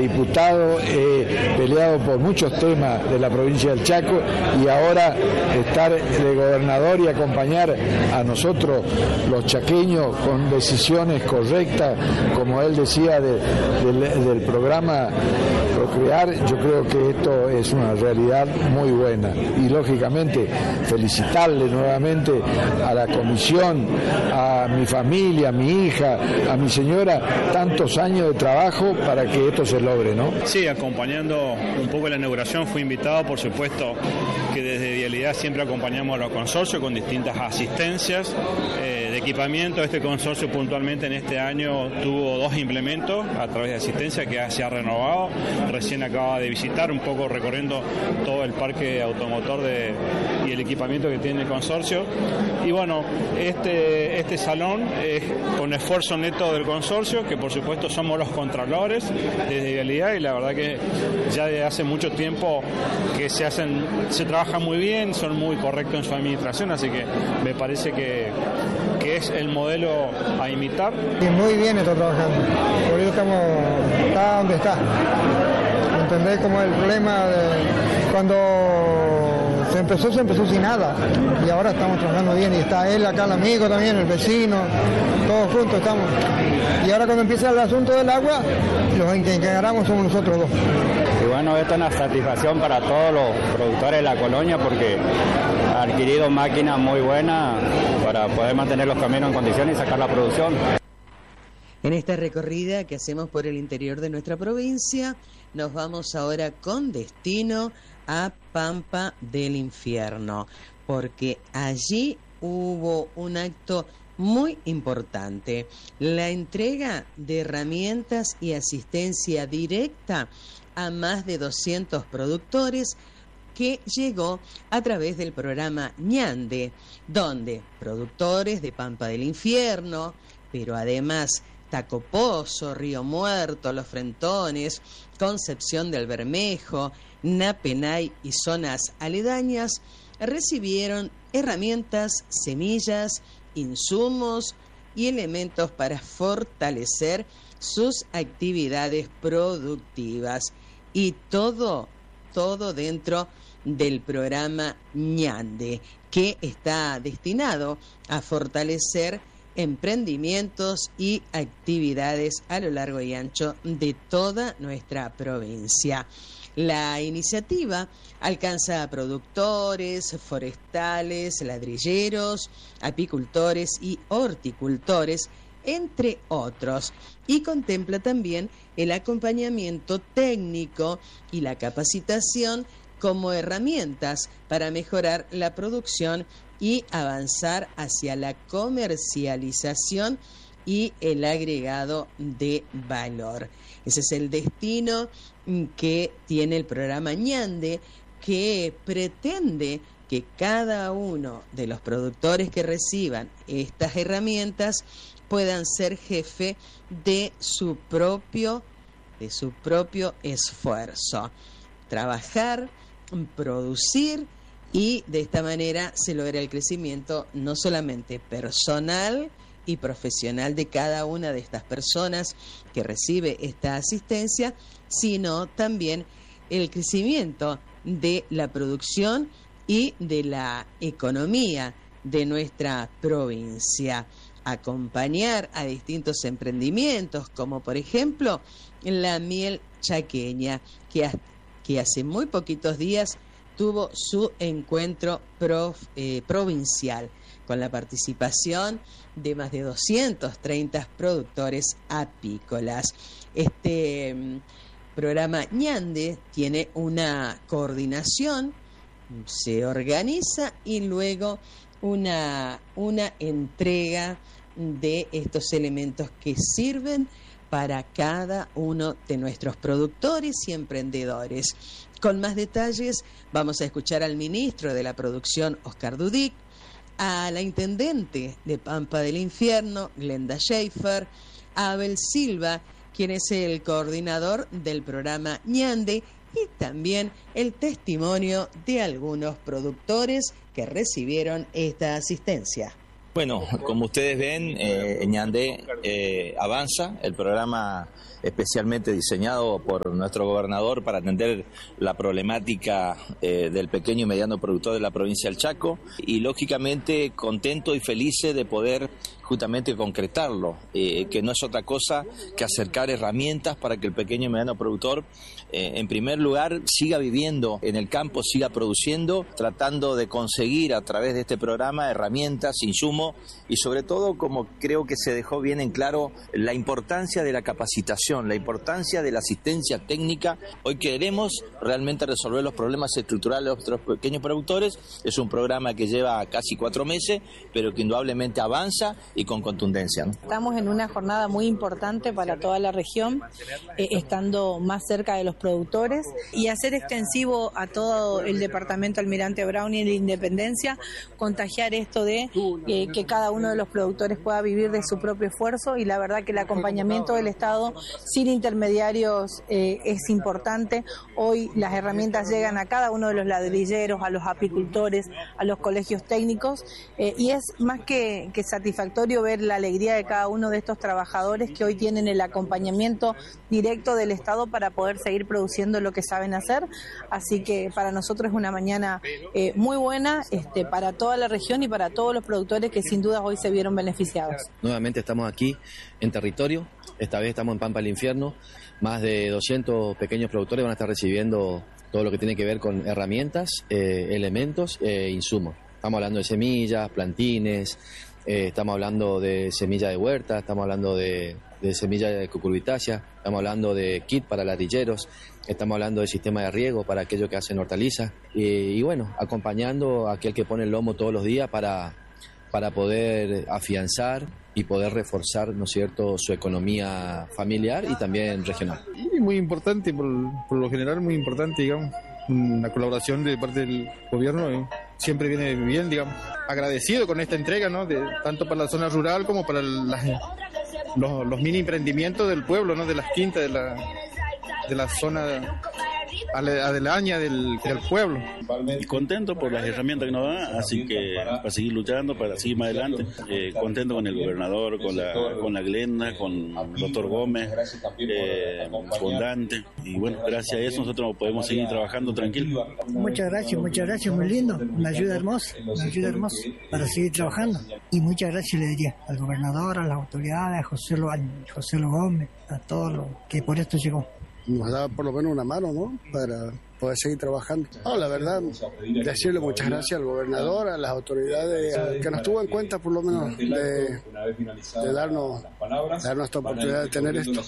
diputado, he peleado por muchos temas de la provincia del Chaco y ahora estar de gobernador y acompañar a nosotros los chaqueños con decisiones correctas, como él decía del programa Procrear, yo creo que esto es una realidad muy buena y lógicamente felicitarle nuevamente a la comisión, a mi familia, a mi hija, a mi señora, tantos años de trabajo para que esto se logre, ¿no? Sí, acompañando un poco la inauguración, fui invitado, por supuesto, que desde Vialidad siempre acompañamos a los consorcios con distintas asistencias de equipamiento. Este consorcio puntualmente en este año tuvo 2 implementos a través de asistencia que se ha renovado. Recién acaba de visitar un poco recorriendo todo el parque automotor y el equipamiento que tiene el consorcio. Y bueno, este salón es con esfuerzo neto del consorcio, que por supuesto somos los contralores desde Vialidad, y la verdad que ya de hace mucho tiempo que se trabaja muy bien, son muy correctos en su administración, así que me parece que es el modelo a imitar. Y muy bien está trabajando, por eso está donde está. ¿Entendés? Como el problema de cuando se empezó sin nada, y ahora estamos trabajando bien, y está él acá, el amigo también, el vecino, todos juntos estamos. Y ahora cuando empieza el asunto del agua, los que encargamos somos nosotros dos. Y bueno, esto es una satisfacción para todos los productores de la colonia porque ha adquirido máquinas muy buenas para poder mantener los caminos en condiciones y sacar la producción. En esta recorrida que hacemos por el interior de nuestra provincia, nos vamos ahora con destino a Pampa del Infierno, porque allí hubo un acto muy importante, la entrega de herramientas y asistencia directa a más de 200 productores que llegó a través del programa Ñande, donde productores de Pampa del Infierno, pero además Tacopozo, Río Muerto, Los Frentones, Concepción del Bermejo, Napenay y zonas aledañas recibieron herramientas, semillas, insumos y elementos para fortalecer sus actividades productivas, y todo dentro del programa Ñande, que está destinado a fortalecer emprendimientos y actividades a lo largo y ancho de toda nuestra provincia. La iniciativa alcanza a productores, forestales, ladrilleros, apicultores y horticultores, entre otros, y contempla también el acompañamiento técnico y la capacitación como herramientas para mejorar la producción y avanzar hacia la comercialización y el agregado de valor. Ese es el destino que tiene el programa Ñande, que pretende que cada uno de los productores que reciban estas herramientas puedan ser jefe de su propio esfuerzo, trabajar, producir, y de esta manera se logra el crecimiento no solamente personal y profesional de cada una de estas personas que recibe esta asistencia, sino también el crecimiento de la producción y de la economía de nuestra provincia. Acompañar a distintos emprendimientos, como por ejemplo la miel chaqueña, que hace muy poquitos días tuvo su encuentro provincial, con la participación de más de 230 productores apícolas. Este programa Ñande tiene una coordinación, se organiza y luego una entrega de estos elementos que sirven para cada uno de nuestros productores y emprendedores. Con más detalles vamos a escuchar al ministro de la Producción, Oscar Dudic, a la intendente de Pampa del Infierno, Glenda Schaefer, a Abel Silva, quien es el coordinador del programa Ñande, y también el testimonio de algunos productores que recibieron esta asistencia. Bueno, como ustedes ven, Ñandé avanza, el programa especialmente diseñado por nuestro gobernador para atender la problemática del pequeño y mediano productor de la provincia del Chaco, y lógicamente contento y felices de poder justamente concretarlo, que no es otra cosa que acercar herramientas para que el pequeño y mediano productor, en primer lugar, siga viviendo en el campo, siga produciendo, tratando de conseguir a través de este programa herramientas, insumos y sobre todo, como creo que se dejó bien en claro, la importancia de la capacitación, la importancia de la asistencia técnica. Hoy queremos realmente resolver los problemas estructurales de nuestros pequeños productores. Es un programa que lleva casi 4 meses, pero que indudablemente avanza y con contundencia, ¿no? Estamos en una jornada muy importante para toda la región, estando más cerca de los productores y hacer extensivo a todo el departamento Almirante Brown y la Independencia, contagiar esto de que cada uno de los productores pueda vivir de su propio esfuerzo, y la verdad que el acompañamiento del Estado sin intermediarios es importante. Hoy las herramientas llegan a cada uno de los ladrilleros, a los apicultores, a los colegios técnicos, y es más que satisfactorio ver la alegría de cada uno de estos trabajadores que hoy tienen el acompañamiento directo del Estado para poder seguir produciendo lo que saben hacer. Así que para nosotros es una mañana muy buena para toda la región y para todos los productores que sin duda hoy se vieron beneficiados. Nuevamente estamos aquí en territorio, esta vez estamos en Pampa del Infierno, más de 200 pequeños productores van a estar recibiendo todo lo que tiene que ver con herramientas, elementos e insumos. Estamos hablando de semillas, plantines, estamos hablando de semilla de huerta, estamos hablando de semilla de cucurbitácea, estamos hablando de kit para ladrilleros, estamos hablando de sistema de riego para aquellos que hacen hortalizas y bueno, acompañando a aquel que pone el lomo todos los días para poder afianzar y poder reforzar, ¿no es cierto?, su economía familiar y también regional. Y muy importante, por lo general muy importante, digamos, una colaboración de parte del gobierno siempre viene bien, digamos. Agradecido con esta entrega, ¿no?, tanto para la zona rural como para los mini emprendimientos del pueblo, ¿no?, de las quintas, de la zona aledaña del pueblo. Y contento por las herramientas que nos dan, así que para seguir luchando, para seguir más adelante. Contento con el gobernador, con la Glenda, con el doctor Gómez, con Dante, y bueno, gracias a eso nosotros podemos seguir trabajando tranquilos. Muchas gracias, muy lindo, una ayuda hermosa para seguir trabajando, y muchas gracias le diría al gobernador, a las autoridades, a José Gómez, a todos los que por esto llegó. Nos da por lo menos una mano, ¿no?, para poder seguir trabajando. No, la verdad, decirle muchas gracias al gobernador, a las autoridades que nos tuvo en cuenta por lo menos de darnos esta oportunidad de tener esto.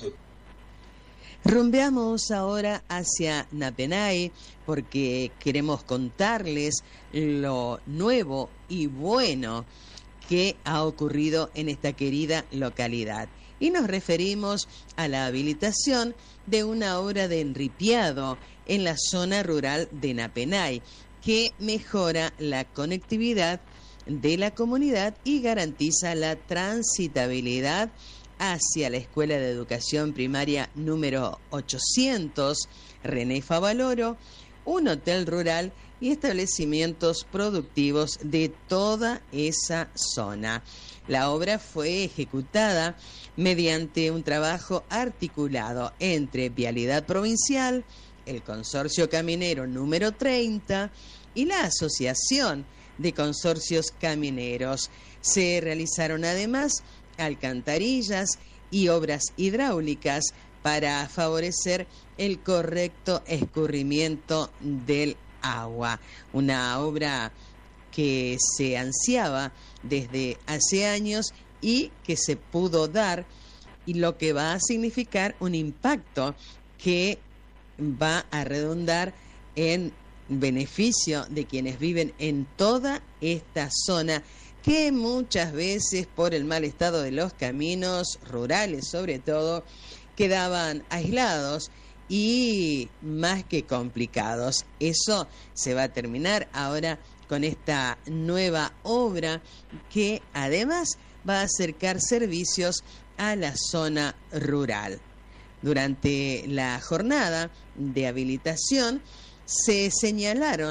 Rumbeamos ahora hacia Napenay porque queremos contarles lo nuevo y bueno que ha ocurrido en esta querida localidad. Y nos referimos a la habilitación de una obra de enripiado en la zona rural de Napenay, que mejora la conectividad de la comunidad y garantiza la transitabilidad hacia la Escuela de Educación Primaria número 800, René Favaloro, un hotel rural y establecimientos productivos de toda esa zona. La obra fue ejecutada mediante un trabajo articulado entre Vialidad Provincial, el Consorcio Caminero número 30 y la Asociación de Consorcios Camineros. Se realizaron además alcantarillas y obras hidráulicas para favorecer el correcto escurrimiento del agua. Una obra que se ansiaba desde hace años y que se pudo dar, y lo que va a significar un impacto que va a redundar en beneficio de quienes viven en toda esta zona, que muchas veces por el mal estado de los caminos rurales sobre todo quedaban aislados y más que complicados. Eso se va a terminar ahora con esta nueva obra que además va a acercar servicios a la zona rural. Durante la jornada de habilitación se señalaron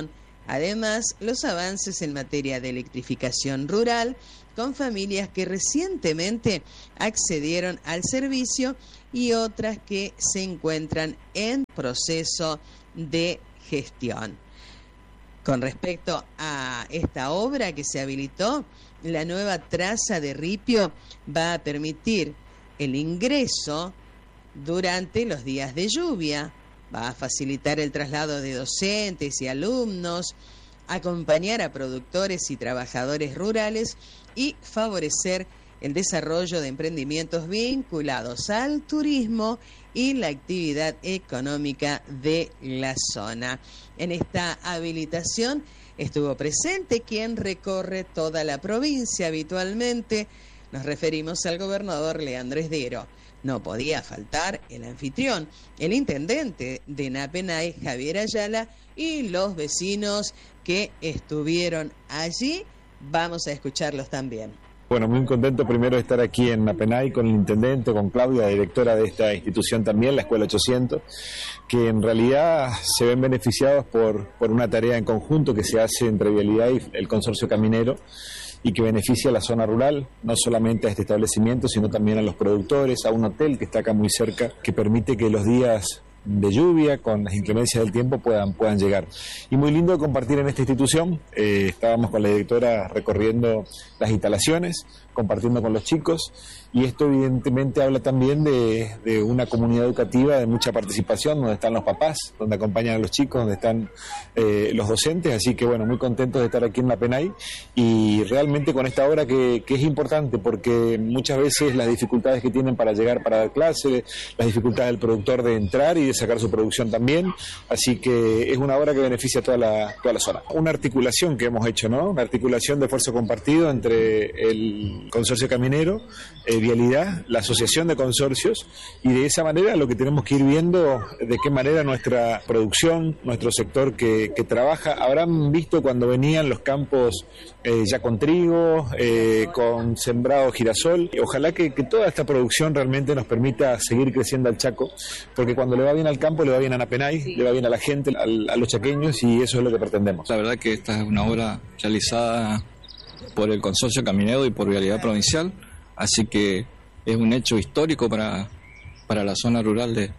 Además, los avances en materia de electrificación rural, con familias que recientemente accedieron al servicio y otras que se encuentran en proceso de gestión. Con respecto a esta obra que se habilitó, la nueva traza de ripio va a permitir el ingreso durante los días de lluvia, va a facilitar el traslado de docentes y alumnos, acompañar a productores y trabajadores rurales y favorecer el desarrollo de emprendimientos vinculados al turismo y la actividad económica de la zona. En esta habilitación estuvo presente quien recorre toda la provincia habitualmente. Nos referimos al gobernador Leandro Esdero. No podía faltar el anfitrión, el intendente de Napenay, Javier Ayala, y los vecinos que estuvieron allí. Vamos a escucharlos también. Bueno, muy contento primero de estar aquí en Napenay con el intendente, con Claudia, directora de esta institución también, la Escuela 800, que en realidad se ven beneficiados por una tarea en conjunto que se hace entre Vialidad y el Consorcio Caminero, y que beneficia a la zona rural, no solamente a este establecimiento, sino también a los productores, a un hotel que está acá muy cerca, que permite que los días de lluvia, con las inclemencias del tiempo, puedan llegar. Y muy lindo de compartir en esta institución. Estábamos con la directora recorriendo las instalaciones, compartiendo con los chicos, y esto evidentemente habla también de una comunidad educativa de mucha participación, donde están los papás, donde acompañan a los chicos, donde están los docentes, así que bueno, muy contentos de estar aquí en Napenay y realmente con esta obra que es importante, porque muchas veces las dificultades que tienen para llegar para dar clase, las dificultades del productor de entrar y de sacar su producción también, así que es una obra que beneficia a toda la zona. Una articulación que hemos hecho, ¿no? Una articulación de esfuerzo compartido entre el Consorcio Caminero, Vialidad, la Asociación de Consorcios, y de esa manera lo que tenemos que ir viendo de qué manera nuestra producción, nuestro sector que trabaja, habrán visto cuando venían los campos ya con trigo, con sembrado girasol. Ojalá que toda esta producción realmente nos permita seguir creciendo al Chaco, porque cuando le va bien al campo, le va bien a Napenay, sí, le va bien a la gente, a los chaqueños, y eso es lo que pretendemos. La verdad que esta es una obra realizada por el Consorcio Caminero y por Vialidad Provincial, así que es un hecho histórico para la zona rural de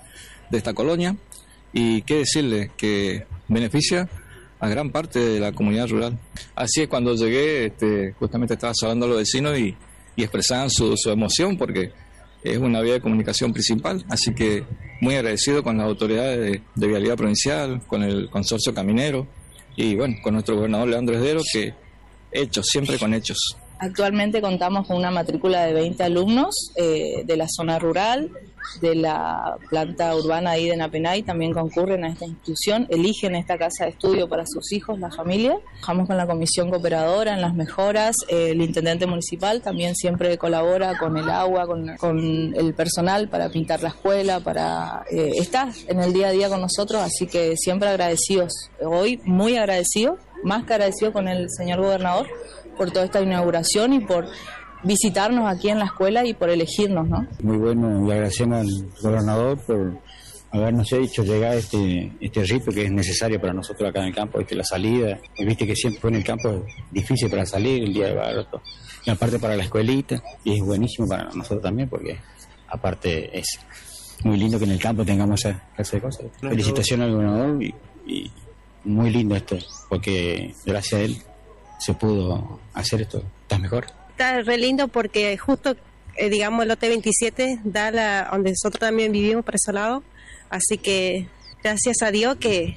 esta colonia, y qué decirle, que beneficia a gran parte de la comunidad rural. Así es, cuando llegué, justamente estaba saludando a los vecinos y expresaban su emoción, porque es una vía de comunicación principal, así que muy agradecido con las autoridades de Vialidad Provincial, con el Consorcio Caminero y bueno, con nuestro gobernador Leandro Esdero, que hechos, siempre con hechos. Actualmente contamos con una matrícula de 20 alumnos de la zona rural, de la planta urbana ahí de Napenay, también concurren a esta institución, eligen esta casa de estudio para sus hijos, la familia. Trabajamos con la comisión cooperadora en las mejoras, el intendente municipal también siempre colabora con el agua, con el personal para pintar la escuela, para estar en el día a día con nosotros, así que siempre agradecidos. Hoy muy agradecidos, más que agradecidos con el señor gobernador por toda esta inauguración y por visitarnos aquí en la escuela y por elegirnos, ¿no? Muy bueno, y agradecemos al gobernador por habernos hecho llegar este ripio que es necesario para nosotros acá en el campo, la salida, viste que siempre en el campo es difícil para salir el día de barato, y aparte para la escuelita, y es buenísimo para nosotros también, porque aparte es muy lindo que en el campo tengamos esa clase de cosas. Felicitaciones al gobernador y muy lindo esto, porque gracias a él se pudo hacer esto tan mejor. Está re lindo porque justo, digamos, el lote 27 da donde nosotros también vivimos por ese lado, así que gracias a Dios que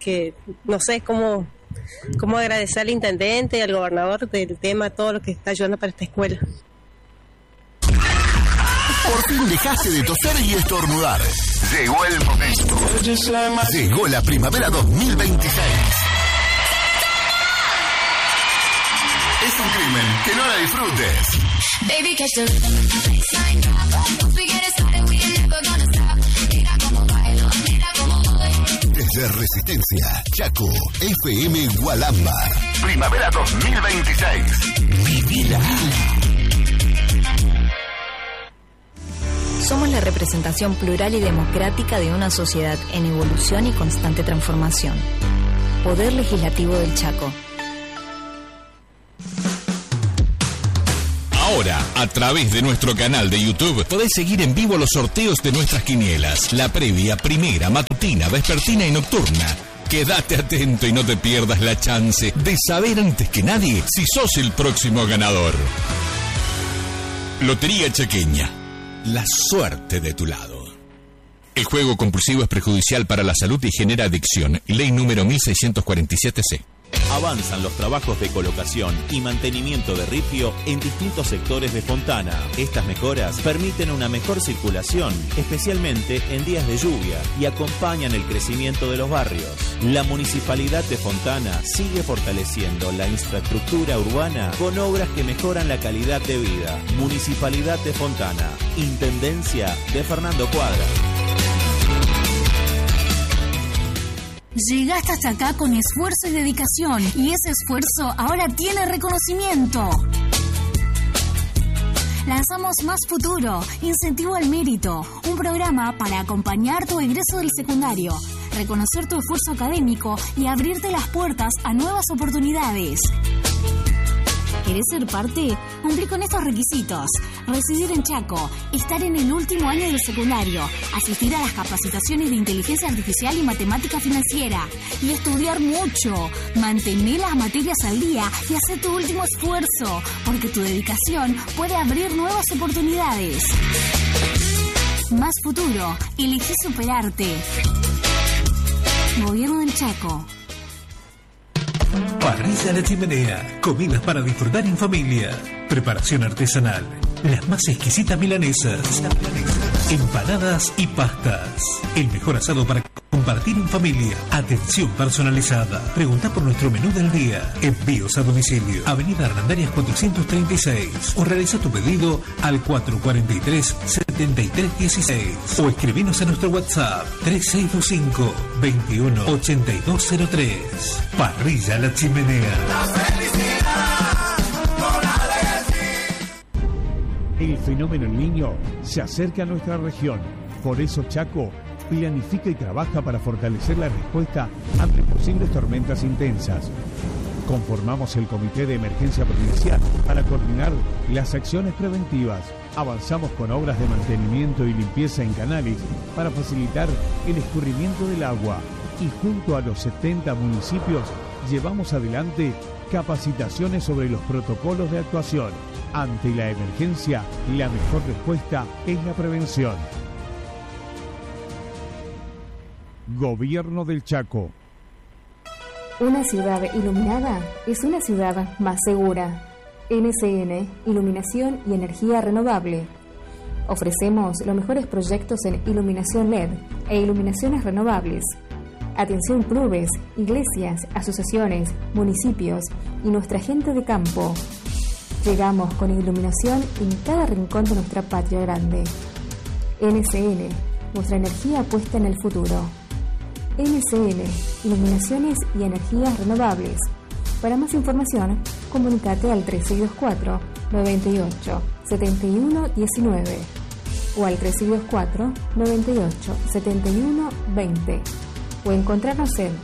no sé cómo agradecer al intendente y al gobernador del tema, todo lo que está ayudando para esta escuela. Por fin dejaste de toser y estornudar. Llegó el momento. Llegó la primavera 2026. Es un crimen que no la disfrutes. Desde Resistencia, Chaco, FM Gualamba. Primavera 2026. Vivila. Somos la representación plural y democrática de una sociedad en evolución y constante transformación. Poder Legislativo del Chaco. Ahora, a través de nuestro canal de YouTube, podés seguir en vivo los sorteos de nuestras quinielas. La previa, primera, matutina, vespertina y nocturna. Quédate atento y no te pierdas la chance de saber antes que nadie si sos el próximo ganador. Lotería Chaqueña. La suerte de tu lado. El juego compulsivo es perjudicial para la salud y genera adicción. Ley número 1647C. Avanzan los trabajos de colocación y mantenimiento de ripio en distintos sectores de Fontana. Estas mejoras permiten una mejor circulación, especialmente en días de lluvia, y acompañan el crecimiento de los barrios. La Municipalidad de Fontana sigue fortaleciendo la infraestructura urbana con obras que mejoran la calidad de vida. Municipalidad de Fontana, Intendencia de Fernando Cuadra. Llegaste hasta acá con esfuerzo y dedicación, y ese esfuerzo ahora tiene reconocimiento. Lanzamos Más Futuro, Incentivo al Mérito, un programa para acompañar tu egreso del secundario, reconocer tu esfuerzo académico y abrirte las puertas a nuevas oportunidades. ¿Querés ser parte? Cumplí con estos requisitos: residir en Chaco, estar en el último año del secundario, asistir a las capacitaciones de inteligencia artificial y matemática financiera, y estudiar mucho. Mantener las materias al día y hacer tu último esfuerzo, porque tu dedicación puede abrir nuevas oportunidades. Más Futuro, elegí superarte. Gobierno del Chaco. Parrilla La Chimenea, comidas para disfrutar en familia, preparación artesanal, las más exquisitas milanesas, empanadas y pastas, el mejor asado para compartir en familia, atención personalizada. Pregunta por nuestro menú del día, envíos a domicilio, Avenida Hernandarias 436, o realiza tu pedido al 443-7316 o escribinos a nuestro WhatsApp 3625 21 8203. Parrilla La Chimenea. El fenómeno El Niño se acerca a nuestra región. Por eso Chaco planifica y trabaja para fortalecer la respuesta ante posibles tormentas intensas. Conformamos el Comité de Emergencia Provincial para coordinar las acciones preventivas. Avanzamos con obras de mantenimiento y limpieza en canales para facilitar el escurrimiento del agua. Y junto a los 70 municipios llevamos adelante capacitaciones sobre los protocolos de actuación. Ante la emergencia, la mejor respuesta es la prevención. Gobierno del Chaco. Una ciudad iluminada es una ciudad más segura. NCN, Iluminación y Energía Renovable. Ofrecemos los mejores proyectos en iluminación LED e iluminaciones renovables. Atención clubes, iglesias, asociaciones, municipios y nuestra gente de campo. Llegamos con iluminación en cada rincón de nuestra patria grande. NCN, nuestra energía puesta en el futuro. NCN, Iluminaciones y Energías Renovables. Para más información, comunícate al 3624 98 71 19 o al 3624 98 71 20 o encontrarnos en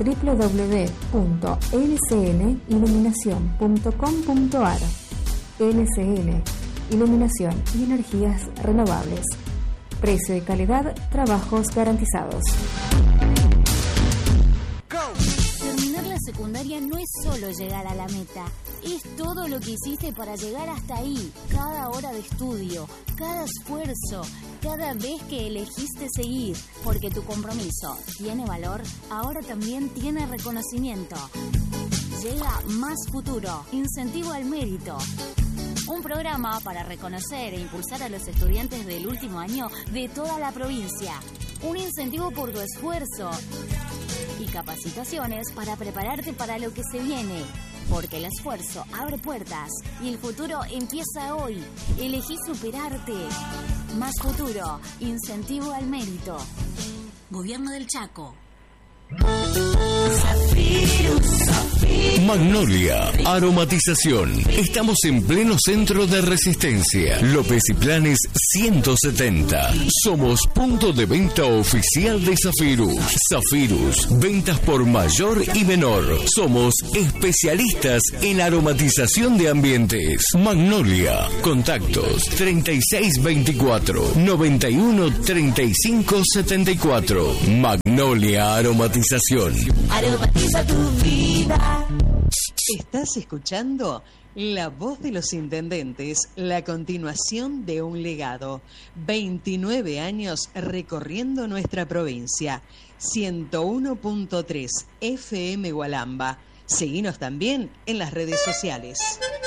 www.ncniluminacion.com.ar. NCN, Iluminación y Energías Renovables. Precio y calidad, trabajos garantizados. Terminar la secundaria no es solo llegar a la meta, es todo lo que hiciste para llegar hasta ahí. Cada hora de estudio, cada esfuerzo, cada vez que elegiste seguir. Porque tu compromiso tiene valor, ahora también tiene reconocimiento. Llega Más Futuro, Incentivo al Mérito. Un programa para reconocer e impulsar a los estudiantes del último año de toda la provincia. Un incentivo por tu esfuerzo y capacitaciones para prepararte para lo que se viene. Porque el esfuerzo abre puertas y el futuro empieza hoy. Elegí superarte. Más Futuro, Incentivo al Mérito. Gobierno del Chaco. Zafiro, Zafiro. Magnolia Aromatización. Estamos en pleno centro de Resistencia. López y Planes 170. Somos punto de venta oficial de Zafirus. Zafirus, ventas por mayor y menor. Somos especialistas en aromatización de ambientes. Magnolia. Contactos 3624 91 35 74. Magnolia Aromatización. Aromatiza tu vida. Estás escuchando La Voz de los Intendentes, la continuación de un legado. 29 años recorriendo nuestra provincia. 101.3 FM Gualamba. Seguinos también en las redes sociales.